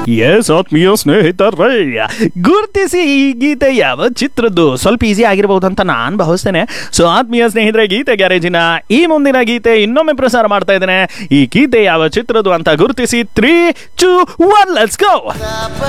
S ಆತ್ಮೀಯ ಸ್ನೇಹಿತರೇ, ಗುರುತಿಸಿ ಈ ಗೀತೆ ಯಾವ ಚಿತ್ರದ್ದು? ಸ್ವಲ್ಪ ಈಸಿ ಆಗಿರಬಹುದು ಅಂತ ನಾನು ಭಾವಿಸ್ತೇನೆ. ಸೊ ಆತ್ಮೀಯ ಸ್ನೇಹಿತರೆ, ಗೀತೆ ಗ್ಯಾರೇಜಿನ ಈ ಮುಂದಿನ ಗೀತೆ ಇನ್ನೊಮ್ಮೆ ಪ್ರಸಾರ ಮಾಡ್ತಾ ಇದ್ದೇನೆ. ಈ ಗೀತೆ ಯಾವ ಚಿತ್ರದ್ದು ಅಂತ ಗುರುತಿಸಿ 3, 2, 1 ಲೆಟ್ಸ್ ಗೋ.